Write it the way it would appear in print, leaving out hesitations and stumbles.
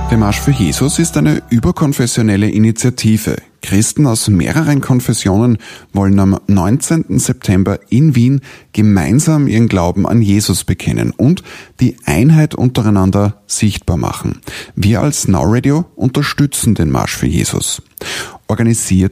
Der Marsch für Jesus ist eine überkonfessionelle Initiative. Christen aus mehreren Konfessionen wollen am 19. September in Wien gemeinsam ihren Glauben an Jesus bekennen und die Einheit untereinander sichtbar machen. Wir als Now Radio unterstützen den Marsch für Jesus. Organisiert